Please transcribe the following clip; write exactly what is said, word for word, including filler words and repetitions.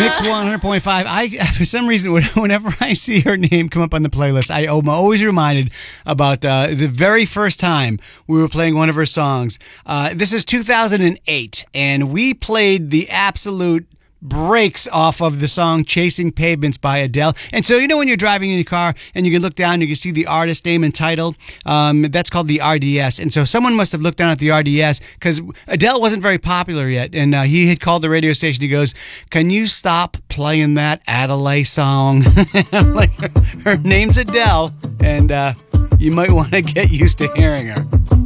Mix one hundred point five. I, for some reason, whenever I see her name come up on the playlist, I am always reminded about uh, the very first time we were playing one of her songs. Uh, this is two thousand eight, and we played the absolute breaks off of the song Chasing Pavements by Adele. And so, you know, when you're driving in your car and you can look down, you can see the artist name and title. Um, that's called the R D S. And so someone must have looked down at the R D S because Adele wasn't very popular yet. And uh, he had called the radio station. He goes, "Can you stop playing that Adelaide song?" I'm like, her, her name's Adele, and uh, you might want to get used to hearing her.